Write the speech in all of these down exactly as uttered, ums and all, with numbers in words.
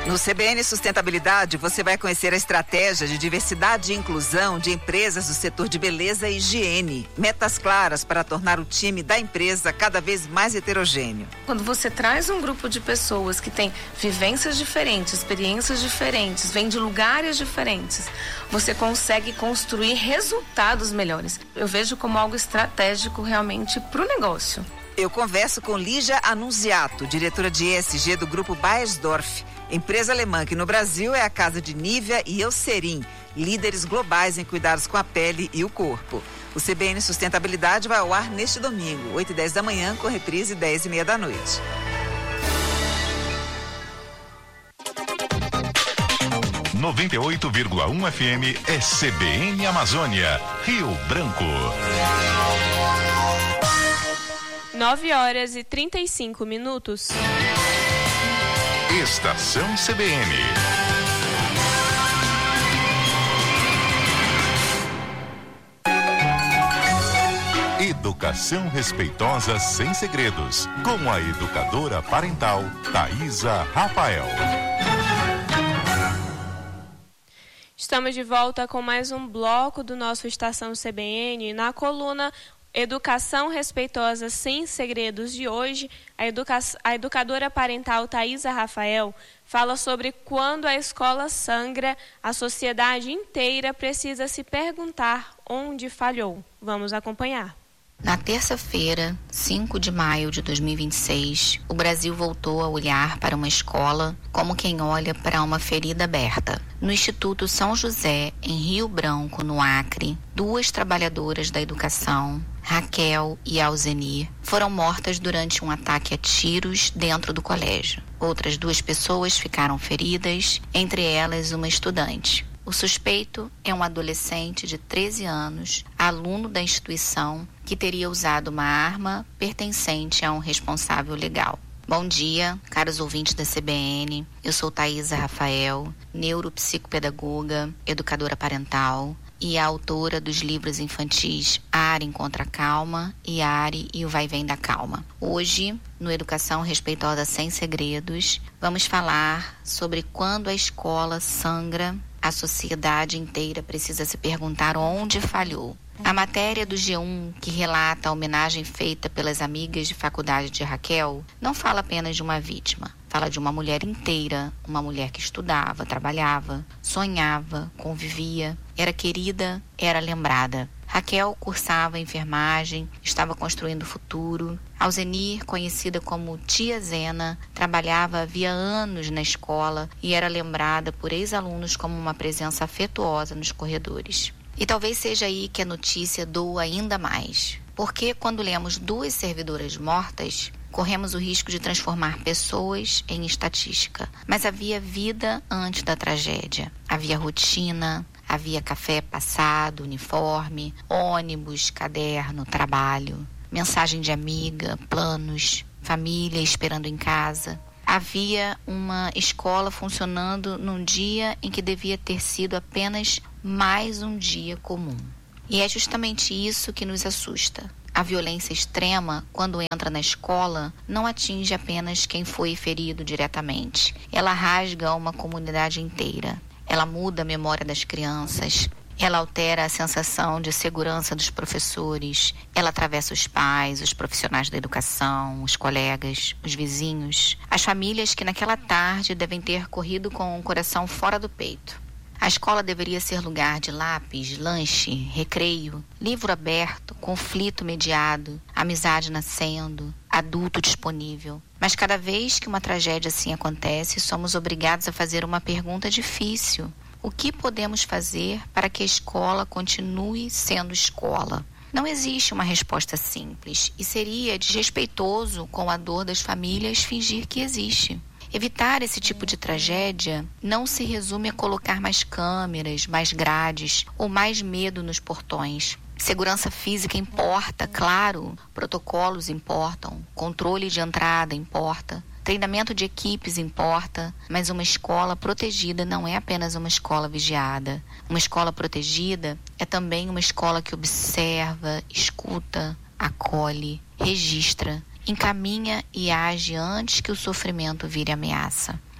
No C B N Sustentabilidade, você vai conhecer a estratégia de diversidade e inclusão de empresas do setor de beleza e higiene. Metas claras para tornar o time da empresa cada vez mais heterogêneo. Quando você traz um grupo de pessoas que tem vivências diferentes, experiências diferentes, vem de lugares diferentes, você consegue construir resultados melhores. Eu vejo como algo estratégico realmente para o negócio. Eu converso com Lígia Annunziato, diretora de E S G do Grupo Beiersdorf, empresa alemã que no Brasil é a casa de Nivea e Eucerin, líderes globais em cuidados com a pele e o corpo. O C B N Sustentabilidade vai ao ar neste domingo, oito e dez da manhã, com reprise dez e meia da noite. noventa e oito vírgula um F M é C B N Amazônia, Rio Branco. nove horas e trinta e cinco minutos. Estação C B N. Educação respeitosa sem segredos, com a educadora parental Thaisa Rafael. Estamos de volta com mais um bloco do nosso Estação C B N. Na coluna Educação Respeitosa Sem Segredos de hoje, a, educa... a educadora parental Thaisa Rafael fala sobre quando a escola sangra, a sociedade inteira precisa se perguntar onde falhou. Vamos acompanhar. Na terça-feira, cinco de maio de dois mil e vinte e seis, o Brasil voltou a olhar para uma escola como quem olha para uma ferida aberta. No Instituto São José, em Rio Branco, no Acre, duas trabalhadoras da educação, Raquel e Alzenir, foram mortas durante um ataque a tiros dentro do colégio. Outras duas pessoas ficaram feridas, entre elas uma estudante. O suspeito é um adolescente de treze anos, aluno da instituição, que teria usado uma arma pertencente a um responsável legal. Bom dia, caros ouvintes da C B N. Eu sou Thaisa Rafael, neuropsicopedagoga, educadora parental e a autora dos livros infantis Ari Encontra a Calma e Ari e o Vai Vem da Calma. Hoje, no Educação Respeitosa Sem Segredos, vamos falar sobre quando a escola sangra, a sociedade inteira precisa se perguntar onde falhou. A matéria do G um, que relata a homenagem feita pelas amigas de faculdade de Raquel, não fala apenas de uma vítima. Fala de uma mulher inteira, uma mulher que estudava, trabalhava, sonhava, convivia, era querida, era lembrada. Raquel cursava enfermagem, estava construindo o futuro. Alzenir, conhecida como Tia Zena, trabalhava havia anos na escola e era lembrada por ex-alunos como uma presença afetuosa nos corredores. E talvez seja aí que a notícia doa ainda mais. Porque quando lemos duas servidoras mortas, corremos o risco de transformar pessoas em estatística. Mas havia vida antes da tragédia. Havia rotina, havia café passado, uniforme, ônibus, caderno, trabalho, mensagem de amiga, planos, família esperando em casa. Havia uma escola funcionando num dia em que devia ter sido apenas mais um dia comum. E é justamente isso que nos assusta. A violência extrema, quando entra na escola, não atinge apenas quem foi ferido diretamente. Ela rasga uma comunidade inteira. Ela muda a memória das crianças. Ela altera a sensação de segurança dos professores. Ela atravessa os pais, os profissionais da educação, os colegas, os vizinhos, as famílias que naquela tarde devem ter corrido com o coração fora do peito. A escola deveria ser lugar de lápis, lanche, recreio, livro aberto, conflito mediado, amizade nascendo, adulto disponível. Mas cada vez que uma tragédia assim acontece, somos obrigados a fazer uma pergunta difícil. O que podemos fazer para que a escola continue sendo escola? Não existe uma resposta simples e seria desrespeitoso com a dor das famílias fingir que existe. Evitar esse tipo de tragédia não se resume a colocar mais câmeras, mais grades ou mais medo nos portões. Segurança física importa, claro, protocolos importam, controle de entrada importa, treinamento de equipes importa, mas uma escola protegida não é apenas uma escola vigiada. Uma escola protegida é também uma escola que observa, escuta, acolhe, registra, encaminha e age antes que o sofrimento vire ameaça.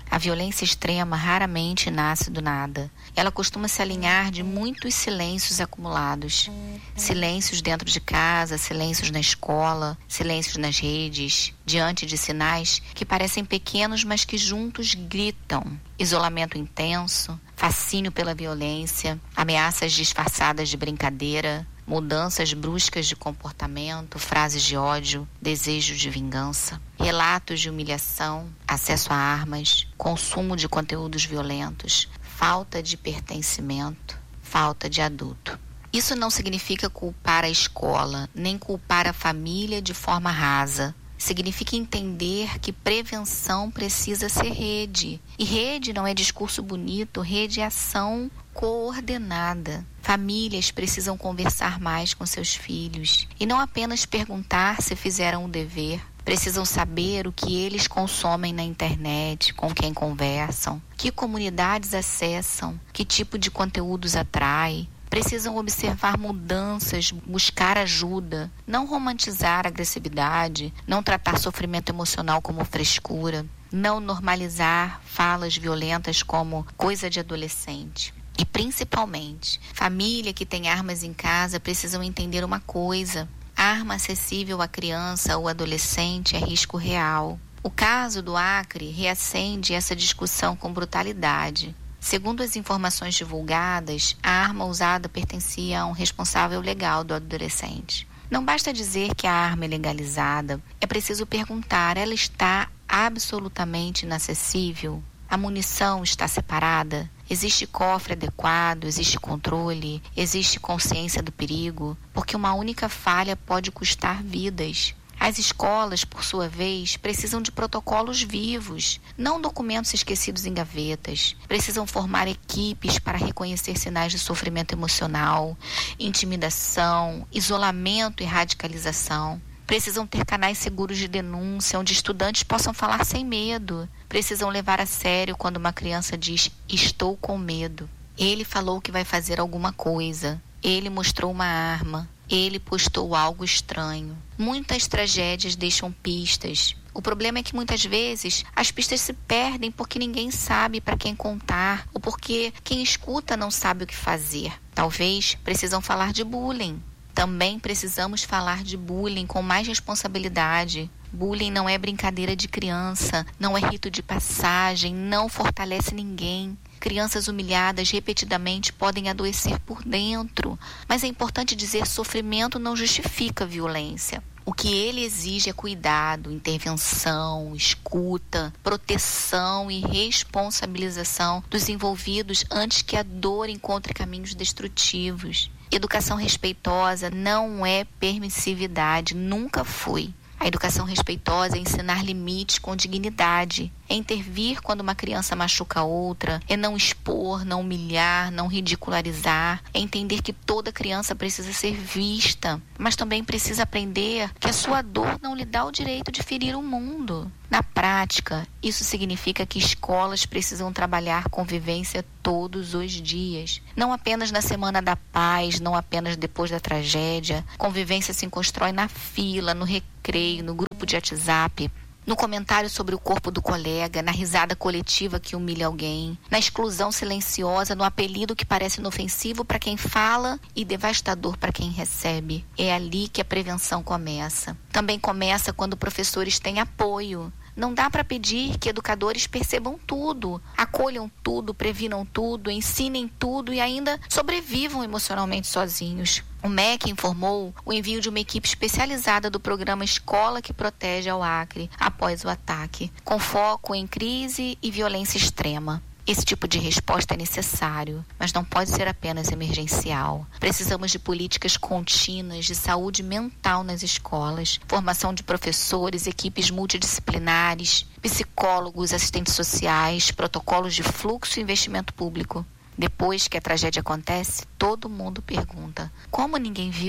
A violência extrema raramente nasce do nada. Ela costuma se alinhar de muitos silêncios acumulados. Silêncios dentro de casa, silêncios na escola, silêncios nas redes, diante de sinais que parecem pequenos, mas que juntos gritam. Isolamento intenso, fascínio pela violência, ameaças disfarçadas de brincadeira, mudanças bruscas de comportamento, frases de ódio, desejo de vingança, relatos de humilhação, acesso a armas, consumo de conteúdos violentos, falta de pertencimento, falta de adulto. Isso não significa culpar a escola, nem culpar a família de forma rasa. Significa entender que prevenção precisa ser rede. E rede não é discurso bonito, rede é ação coordenada. Famílias precisam conversar mais com seus filhos e não apenas perguntar se fizeram o dever. Precisam saber o que eles consomem na internet, com quem conversam, que comunidades acessam, que tipo de conteúdos atrai. Precisam observar mudanças, buscar ajuda, não romantizar a agressividade, não tratar sofrimento emocional como frescura, não normalizar falas violentas como coisa de adolescente. E principalmente, família que tem armas em casa precisam entender uma coisa: arma acessível à criança ou adolescente é risco real. O caso do Acre reacende essa discussão com brutalidade. Segundo as informações divulgadas, a arma usada pertencia a um responsável legal do adolescente. Não basta dizer que a arma é legalizada, é preciso perguntar: ela está absolutamente inacessível? A munição está separada? Existe cofre adequado? Existe controle? Existe consciência do perigo? Porque uma única falha pode custar vidas. As escolas, por sua vez, precisam de protocolos vivos, não documentos esquecidos em gavetas. Precisam formar equipes para reconhecer sinais de sofrimento emocional, intimidação, isolamento e radicalização. Precisam ter canais seguros de denúncia, onde estudantes possam falar sem medo. Precisam levar a sério quando uma criança diz: estou com medo. Ele falou que vai fazer alguma coisa. Ele mostrou uma arma. Ele postou algo estranho. Muitas tragédias deixam pistas. O problema é que muitas vezes as pistas se perdem porque ninguém sabe para quem contar ou porque quem escuta não sabe o que fazer. Talvez precisam falar de bullying. Também precisamos falar de bullying com mais responsabilidade. Bullying não é brincadeira de criança, não é rito de passagem, não fortalece ninguém. Crianças humilhadas repetidamente podem adoecer por dentro, mas é importante dizer: sofrimento não justifica violência. O que ele exige é cuidado, intervenção, escuta, proteção e responsabilização dos envolvidos antes que a dor encontre caminhos destrutivos. Educação respeitosa não é permissividade, nunca foi. A educação respeitosa é ensinar limites com dignidade, é intervir quando uma criança machuca outra, é não expor, não humilhar, não ridicularizar, é entender que toda criança precisa ser vista, mas também precisa aprender que a sua dor não lhe dá o direito de ferir o mundo. Na prática, isso significa que escolas precisam trabalhar convivência todos os dias. Não apenas na Semana da Paz, não apenas depois da tragédia. Convivência se constrói na fila, no recreio, no grupo de WhatsApp, no comentário sobre o corpo do colega, na risada coletiva que humilha alguém, na exclusão silenciosa, no apelido que parece inofensivo para quem fala e devastador para quem recebe. É ali que a prevenção começa. Também começa quando professores têm apoio. Não dá para pedir que educadores percebam tudo, acolham tudo, previnam tudo, ensinem tudo e ainda sobrevivam emocionalmente sozinhos. O M E C informou o envio de uma equipe especializada do programa Escola que Protege ao Acre após o ataque, com foco em crise e violência extrema. Esse tipo de resposta é necessário, mas não pode ser apenas emergencial. Precisamos de políticas contínuas de saúde mental nas escolas, formação de professores, equipes multidisciplinares, psicólogos, assistentes sociais, protocolos de fluxo e investimento público. Depois que a tragédia acontece, todo mundo pergunta: como ninguém viu?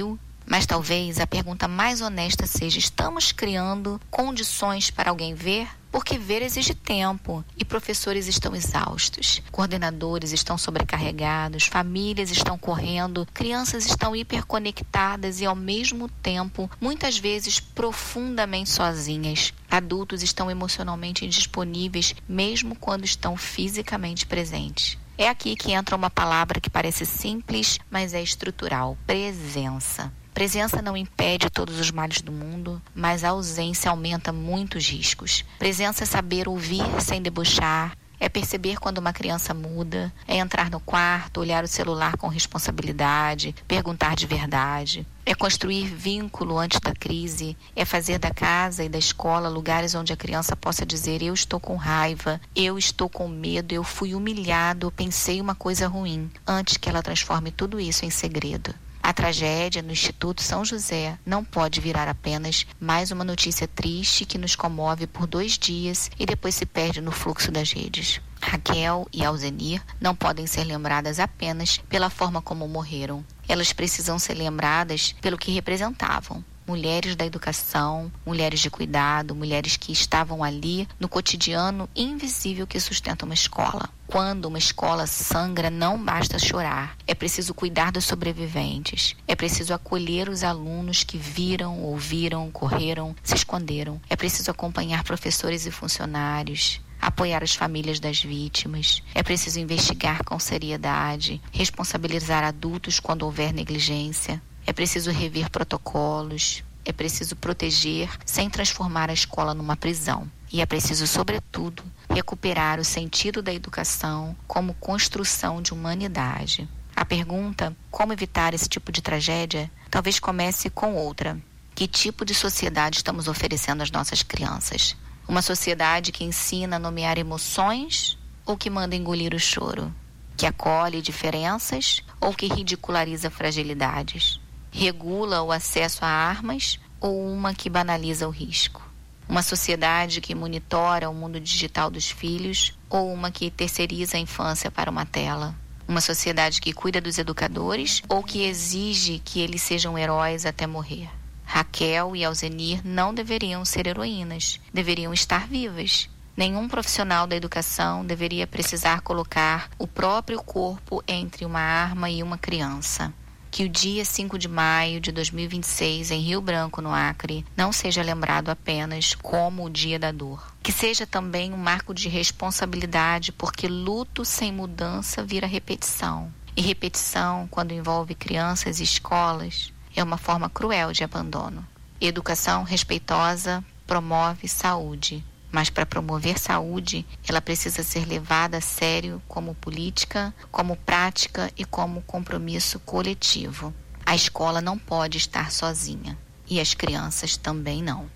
Mas talvez a pergunta mais honesta seja: estamos criando condições para alguém ver? Porque ver exige tempo e professores estão exaustos, coordenadores estão sobrecarregados, famílias estão correndo, crianças estão hiperconectadas e ao mesmo tempo, muitas vezes profundamente sozinhas. Adultos estão emocionalmente indisponíveis mesmo quando estão fisicamente presentes. É aqui que entra uma palavra que parece simples, mas é estrutural: presença. Presença não impede todos os males do mundo, mas a ausência aumenta muitos riscos. Presença é saber ouvir sem debochar, é perceber quando uma criança muda, é entrar no quarto, olhar o celular com responsabilidade, perguntar de verdade. É construir vínculo antes da crise, é fazer da casa e da escola lugares onde a criança possa dizer: eu estou com raiva, eu estou com medo, eu fui humilhado, pensei uma coisa ruim, antes que ela transforme tudo isso em segredo. A tragédia no Instituto São José não pode virar apenas mais uma notícia triste que nos comove por dois dias e depois se perde no fluxo das redes. Raquel e Alzenir não podem ser lembradas apenas pela forma como morreram. Elas precisam ser lembradas pelo que representavam. Mulheres da educação, mulheres de cuidado, mulheres que estavam ali no cotidiano invisível que sustenta uma escola. Quando uma escola sangra, não basta chorar. É preciso cuidar dos sobreviventes. É preciso acolher os alunos que viram, ouviram, correram, se esconderam. É preciso acompanhar professores e funcionários, apoiar as famílias das vítimas. É preciso investigar com seriedade, responsabilizar adultos quando houver negligência. É preciso rever protocolos, é preciso proteger sem transformar a escola numa prisão. E é preciso, sobretudo, recuperar o sentido da educação como construção de humanidade. A pergunta, como evitar esse tipo de tragédia, talvez comece com outra. Que tipo de sociedade estamos oferecendo às nossas crianças? Uma sociedade que ensina a nomear emoções ou que manda engolir o choro? Que acolhe diferenças ou que ridiculariza fragilidades? Regula o acesso a armas ou uma que banaliza o risco? Uma sociedade que monitora o mundo digital dos filhos ou uma que terceiriza a infância para uma tela? Uma sociedade que cuida dos educadores ou que exige que eles sejam heróis até morrer? Raquel e Alzenir não deveriam ser heroínas, deveriam estar vivas. Nenhum profissional da educação deveria precisar colocar o próprio corpo entre uma arma e uma criança. Que o dia cinco de maio de dois mil e vinte e seis, em Rio Branco, no Acre, não seja lembrado apenas como o dia da dor. Que seja também um marco de responsabilidade, porque luto sem mudança vira repetição. E repetição, quando envolve crianças e escolas, é uma forma cruel de abandono. Educação respeitosa promove saúde. Mas para promover saúde, ela precisa ser levada a sério como política, como prática e como compromisso coletivo. A escola não pode estar sozinha e as crianças também não.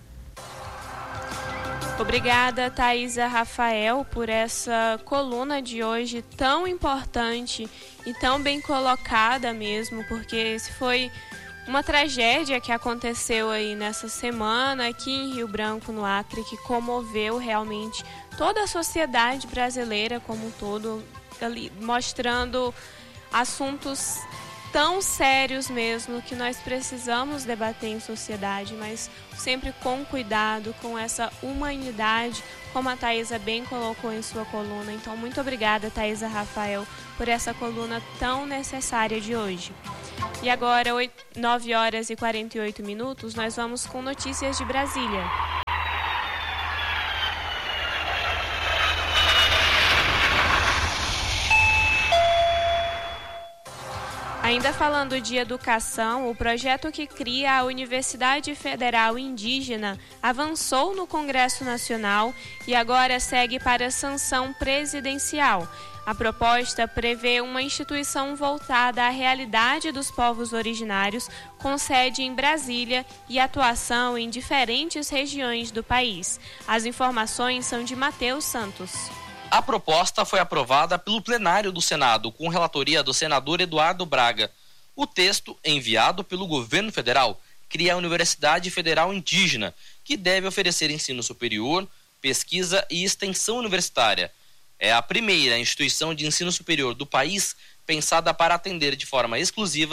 Obrigada, Thaisa Rafael, por essa coluna de hoje tão importante e tão bem colocada mesmo, porque esse foi uma tragédia que aconteceu aí nessa semana aqui em Rio Branco, no Acre, que comoveu realmente toda a sociedade brasileira como um todo, ali, mostrando assuntos tão sérios mesmo que nós precisamos debater em sociedade, mas sempre com cuidado, com essa humanidade, como a Thaisa bem colocou em sua coluna. Então, muito obrigada, Thaisa Rafael, por essa coluna tão necessária de hoje. E agora, nove horas e quarenta e oito minutos, nós vamos com notícias de Brasília. Ainda falando de educação, o projeto que cria a Universidade Federal Indígena avançou no Congresso Nacional e agora segue para a sanção presidencial. A proposta prevê uma instituição voltada à realidade dos povos originários, com sede em Brasília e atuação em diferentes regiões do país. As informações são de Matheus Santos. A proposta foi aprovada pelo plenário do Senado, com relatoria do senador Eduardo Braga. O texto, enviado pelo governo federal, cria a Universidade Federal Indígena, que deve oferecer ensino superior, pesquisa e extensão universitária. É a primeira instituição de ensino superior do país pensada para atender de forma exclusiva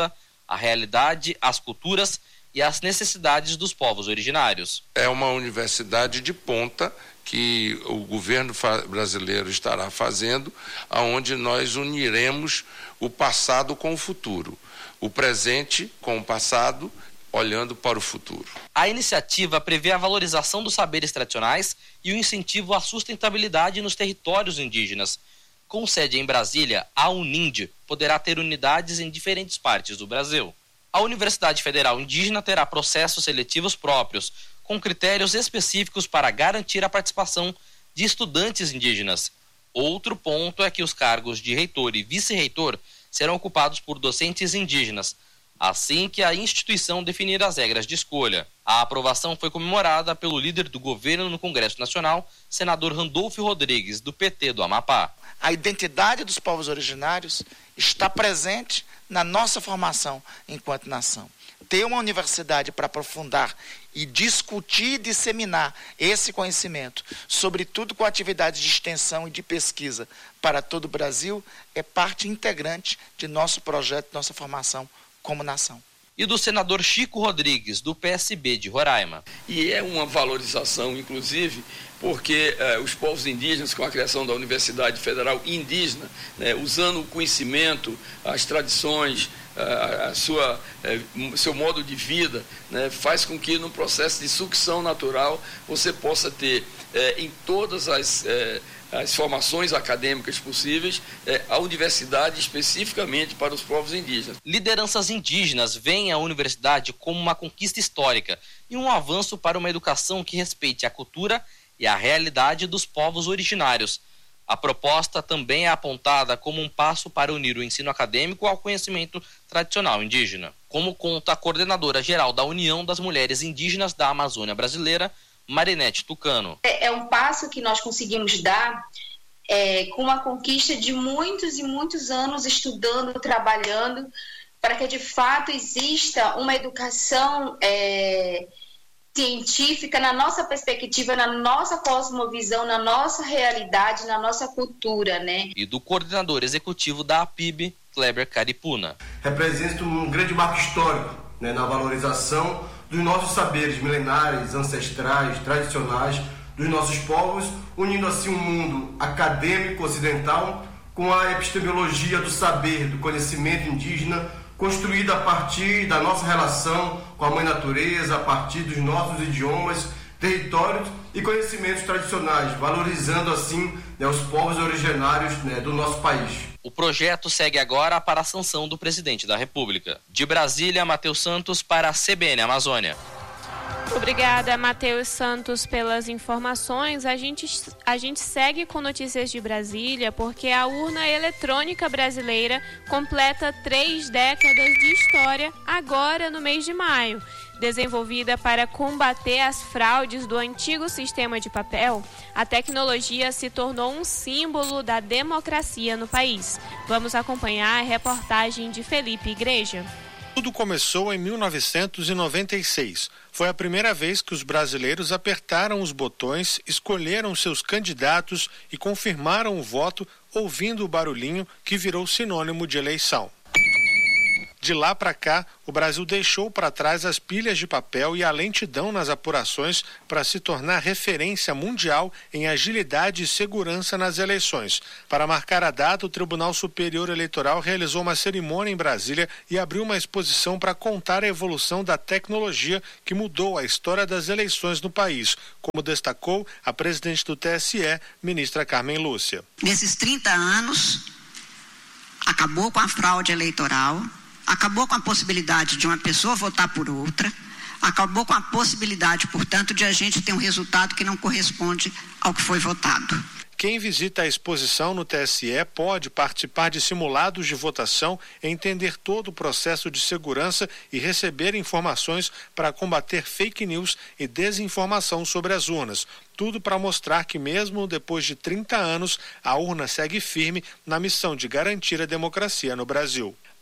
a realidade, as culturas e as necessidades dos povos originários. É uma universidade de ponta que o governo brasileiro estará fazendo, onde nós uniremos o passado com o futuro, o presente com o passado, olhando para o futuro. A iniciativa prevê a valorização dos saberes tradicionais e o incentivo à sustentabilidade nos territórios indígenas. Com sede em Brasília, a Unind poderá ter unidades em diferentes partes do Brasil. A Universidade Federal Indígena terá processos seletivos próprios, com critérios específicos para garantir a participação de estudantes indígenas. Outro ponto é que os cargos de reitor e vice-reitor serão ocupados por docentes indígenas, assim que a instituição definir as regras de escolha. A aprovação foi comemorada pelo líder do governo no Congresso Nacional, senador Randolfo Rodrigues, do P T do Amapá. A identidade dos povos originários está presente na nossa formação enquanto nação. Ter uma universidade para aprofundar e discutir e disseminar esse conhecimento, sobretudo com atividades de extensão e de pesquisa para todo o Brasil, é parte integrante de nosso projeto, nossa formação como nação. E do senador Chico Rodrigues, do P S B de Roraima. E é uma valorização, inclusive, porque eh, os povos indígenas, com a criação da Universidade Federal Indígena, né, usando o conhecimento, as tradições, a, a sua, eh, seu modo de vida, né, faz com que no processo de sucção natural você possa ter eh, em todas as... Eh, as formações acadêmicas possíveis, é, a universidade especificamente para os povos indígenas. Lideranças indígenas veem a universidade como uma conquista histórica e um avanço para uma educação que respeite a cultura e a realidade dos povos originários. A proposta também é apontada como um passo para unir o ensino acadêmico ao conhecimento tradicional indígena. Como conta a coordenadora geral da União das Mulheres Indígenas da Amazônia Brasileira, Marinete Tucano. É, é um passo que nós conseguimos dar é, com a conquista de muitos e muitos anos estudando, trabalhando, para que de fato exista uma educação é, científica na nossa perspectiva, na nossa cosmovisão, na nossa realidade, na nossa cultura, né? E do coordenador executivo da A P I B, Kleber Caripuna. Representa um grande marco histórico, né, na valorização dos nossos saberes milenares, ancestrais, tradicionais, dos nossos povos, unindo assim um mundo acadêmico ocidental com a epistemologia do saber, do conhecimento indígena, construída a partir da nossa relação com a mãe natureza, a partir dos nossos idiomas, territórios e conhecimentos tradicionais, valorizando assim, né, os povos originários, né, do nosso país. O projeto segue agora para a sanção do presidente da República. De Brasília, Matheus Santos para a C B N Amazônia. Obrigada, Matheus Santos, pelas informações. A gente, a gente segue com notícias de Brasília, porque a urna eletrônica brasileira completa três décadas de história agora no mês de maio. Desenvolvida para combater as fraudes do antigo sistema de papel, a tecnologia se tornou um símbolo da democracia no país. Vamos acompanhar a reportagem de Felipe Igreja. Tudo começou em mil novecentos e noventa e seis. Foi a primeira vez que os brasileiros apertaram os botões, escolheram seus candidatos e confirmaram o voto ouvindo o barulhinho que virou sinônimo de eleição. De lá para cá, o Brasil deixou para trás as pilhas de papel e a lentidão nas apurações para se tornar referência mundial em agilidade e segurança nas eleições. Para marcar a data, o Tribunal Superior Eleitoral realizou uma cerimônia em Brasília e abriu uma exposição para contar a evolução da tecnologia que mudou a história das eleições no país, como destacou a presidente do T S E, ministra Carmen Lúcia. Nesses trinta anos, acabou com a fraude eleitoral, acabou com a possibilidade de uma pessoa votar por outra, acabou com a possibilidade, portanto, de a gente ter um resultado que não corresponde ao que foi votado. Quem visita a exposição no T S E pode participar de simulados de votação, entender todo o processo de segurança e receber informações para combater fake news e desinformação sobre as urnas. Tudo para mostrar que mesmo depois de trinta anos, a urna segue firme na missão de garantir a democracia no Brasil.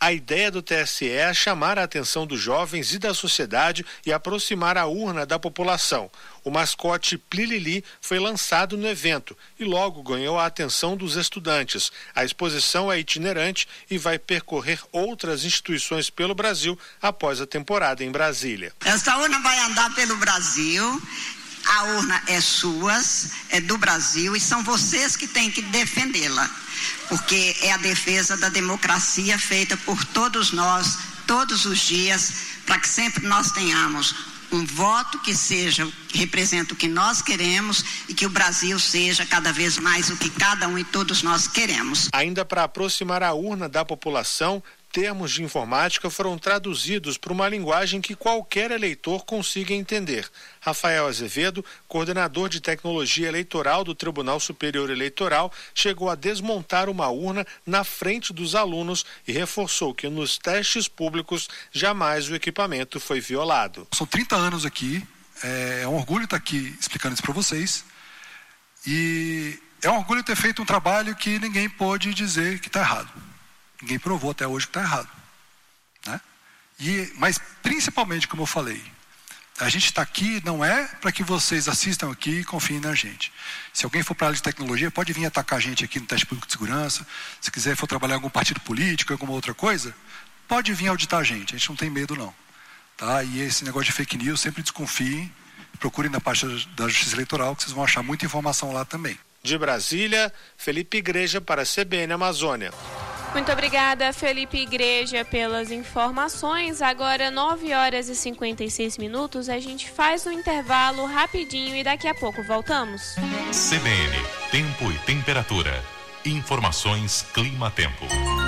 A ideia do T S E é chamar a atenção dos jovens e da sociedade e aproximar a urna da população. O mascote Plilili foi lançado no evento e logo ganhou a atenção dos estudantes. A exposição é itinerante e vai percorrer outras instituições pelo Brasil após a temporada em Brasília. Essa urna vai andar pelo Brasil. A urna é sua, é do Brasil e são vocês que têm que defendê-la, porque é a defesa da democracia feita por todos nós, todos os dias, para que sempre nós tenhamos um voto que seja, que represente o que nós queremos e que o Brasil seja cada vez mais o que cada um e todos nós queremos. Ainda para aproximar a urna da população, termos de informática foram traduzidos para uma linguagem que qualquer eleitor consiga entender. Rafael Azevedo, coordenador de tecnologia eleitoral do Tribunal Superior Eleitoral, chegou a desmontar uma urna na frente dos alunos e reforçou que nos testes públicos jamais o equipamento foi violado. São trinta anos aqui, é um orgulho estar aqui explicando isso para vocês e é um orgulho ter feito um trabalho que ninguém pôde dizer que está errado. Ninguém provou até hoje que está errado, né? E, mas principalmente, como eu falei, a gente está aqui não é para que vocês assistam aqui e confiem na gente. Se alguém for para a área de tecnologia, pode vir atacar a gente aqui no teste público de segurança. Se quiser for trabalhar em algum partido político, alguma outra coisa, pode vir auditar a gente. A gente não tem medo não, tá? E esse negócio de fake news, sempre desconfiem, procurem na parte da Justiça Eleitoral, que vocês vão achar muita informação lá também. De Brasília, Felipe Igreja para a C B N Amazônia. Muito obrigada, Felipe Igreja, pelas informações. Agora, nove horas e cinquenta e seis minutos, a gente faz um intervalo rapidinho e daqui a pouco voltamos. C B N, tempo e temperatura. Informações Clima-Tempo.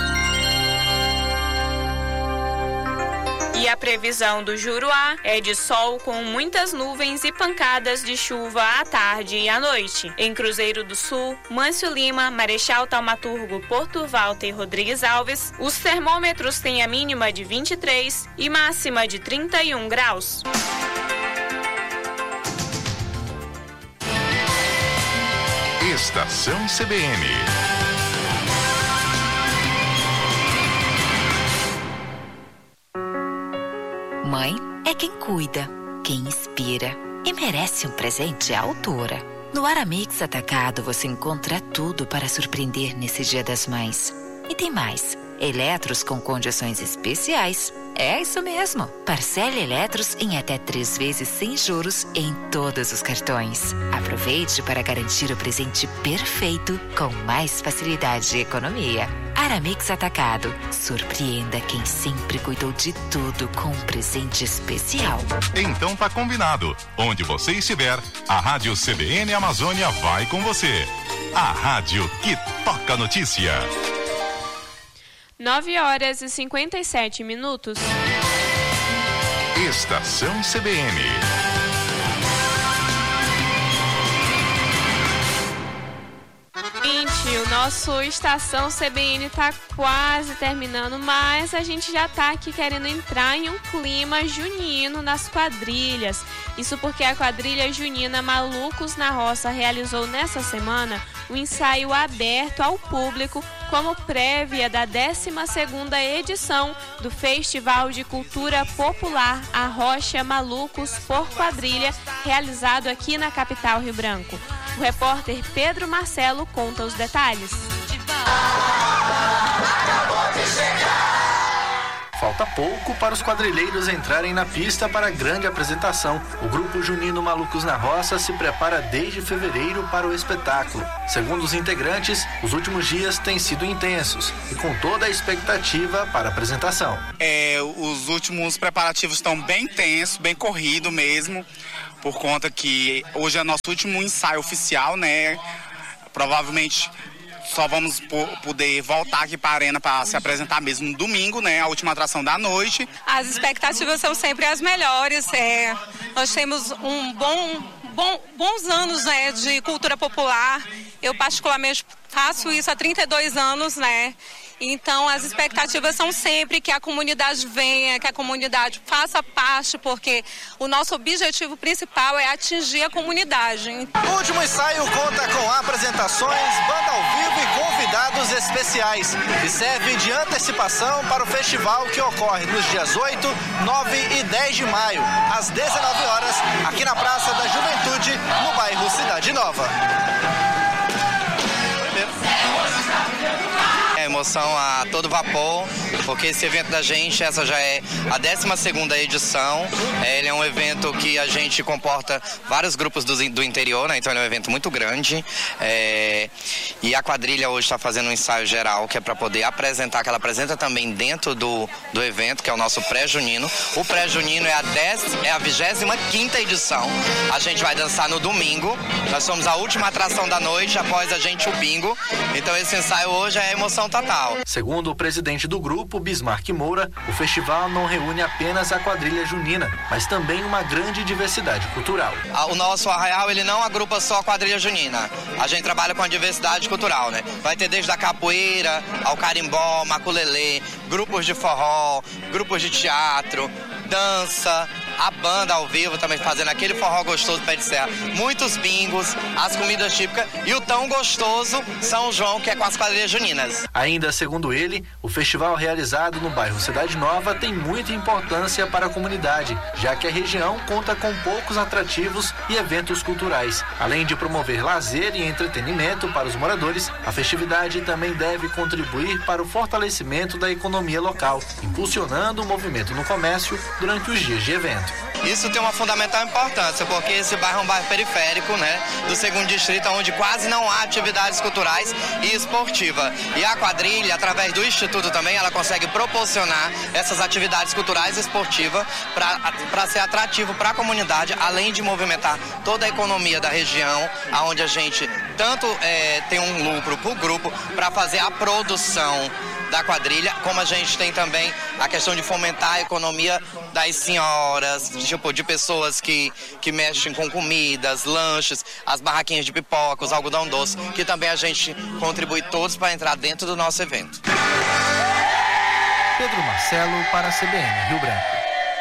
E a previsão do Juruá é de sol com muitas nuvens e pancadas de chuva à tarde e à noite. Em Cruzeiro do Sul, Mâncio Lima, Marechal Taumaturgo, Porto Walter e Rodrigues Alves, os termômetros têm a mínima de vinte e três e máxima de trinta e um graus. Estação C B N. Mãe é quem cuida, quem inspira e merece um presente à altura. No Aramix Atacado você encontra tudo para surpreender nesse Dia das Mães. E tem mais, eletros com condições especiais. É isso mesmo, parcele eletros em até três vezes sem juros em todos os cartões. Aproveite para garantir o presente perfeito com mais facilidade e economia. Aramix Atacado, surpreenda quem sempre cuidou de tudo com um presente especial. Então tá combinado, onde você estiver, a Rádio C B N Amazônia vai com você. A rádio que toca notícia. nove horas e cinquenta e sete minutos. Estação C B N. Gente, o nosso Estação C B N tá quase terminando, mas a gente já tá aqui querendo entrar em um clima junino nas quadrilhas. Isso porque a quadrilha junina Malucos na Roça realizou nessa semana um ensaio aberto ao público como prévia da décima segunda edição do Festival de Cultura Popular Arrocha Malucos por Quadrilha, realizado aqui na capital Rio Branco. O repórter Pedro Marcelo conta os detalhes. Falta pouco para os quadrilheiros entrarem na pista para a grande apresentação. O grupo junino Malucos na Roça se prepara desde fevereiro para o espetáculo. Segundo os integrantes, os últimos dias têm sido intensos e com toda a expectativa para a apresentação. É, os últimos preparativos estão bem tensos, bem corrido mesmo, por conta que hoje é nosso último ensaio oficial, né? Provavelmente só vamos poder voltar aqui para a arena para se apresentar mesmo no domingo, né? A última atração da noite. As expectativas são sempre as melhores. É, nós temos um bom, bom, bons anos, né, de cultura popular. Eu particularmente faço isso há trinta e dois anos, né? Então, as expectativas são sempre que a comunidade venha, que a comunidade faça parte, porque o nosso objetivo principal é atingir a comunidade. O último ensaio conta com apresentações, banda ao vivo e conferências. convidados especiais e serve de antecipação para o festival que ocorre nos dias oito, nove e dez de maio, às dezenove horas, aqui na Praça da Juventude, no bairro Cidade Nova. Emoção a todo vapor, porque esse evento da gente, essa já é a décima segunda edição. É, ele é um evento que a gente comporta vários grupos do, do interior, né? Então ele é um evento muito grande. É, e a quadrilha hoje está fazendo um ensaio geral, que é para poder apresentar, que ela apresenta também dentro do, do evento, que é o nosso pré-junino. O pré-junino é a, dez, é a vigésima quinta edição. A gente vai dançar no domingo. Nós somos a última atração da noite, após a gente o bingo. Então esse ensaio hoje é emoção total. Segundo o presidente do grupo, Bismarck Moura, o festival não reúne apenas a quadrilha junina, mas também uma grande diversidade cultural. O nosso arraial, ele não agrupa só a quadrilha junina. A gente trabalha com a diversidade cultural, né? Vai ter desde a capoeira ao carimbó, maculelê, grupos de forró, grupos de teatro, dança, a banda ao vivo também fazendo aquele forró gostoso pé de serra, muitos bingos, as comidas típicas e o tão gostoso São João, que é com as quadrilhas juninas. Ainda segundo ele, o festival realizado no bairro Cidade Nova tem muita importância para a comunidade, já que a região conta com poucos atrativos e eventos culturais. Além de promover lazer e entretenimento para os moradores, a festividade também deve contribuir para o fortalecimento da economia local, impulsionando o movimento no comércio durante os dias de evento. Isso tem uma fundamental importância, porque esse bairro é um bairro periférico, né, do segundo distrito, onde quase não há atividades culturais e esportiva. E a quadrilha, através do Instituto também, ela consegue proporcionar essas atividades culturais e esportivas para ser atrativo para a comunidade, além de movimentar toda a economia da região, onde a gente tanto é, tem um lucro para o grupo para fazer a produção da quadrilha, como a gente tem também a questão de fomentar a economia das senhoras, tipo, de pessoas que, que mexem com comidas, lanches, as barraquinhas de pipoca, os algodão doce, que também a gente contribui todos para entrar dentro do nosso evento. Pedro Marcelo para a C B N Rio Branco.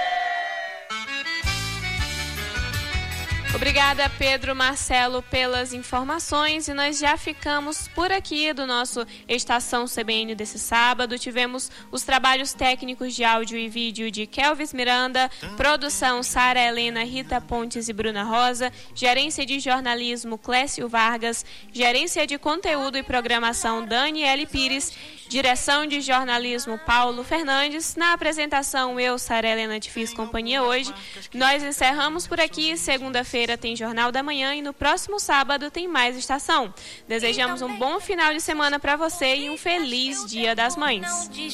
Obrigada, Pedro Marcelo, pelas informações, e nós já ficamos por aqui do nosso Estação C B N desse sábado. Tivemos os trabalhos técnicos de áudio e vídeo de Kelvis Miranda, produção Sara Helena, Rita Pontes e Bruna Rosa, gerência de jornalismo Clécio Vargas, gerência de conteúdo e programação Daniele Pires, direção de jornalismo Paulo Fernandes. Na apresentação, eu, Sara Helena, te fiz companhia hoje. Nós encerramos por aqui. Segunda-feira tem Jornal da Manhã e no próximo sábado tem mais Estação. Desejamos um bom final de semana para você e um feliz Dia das Mães.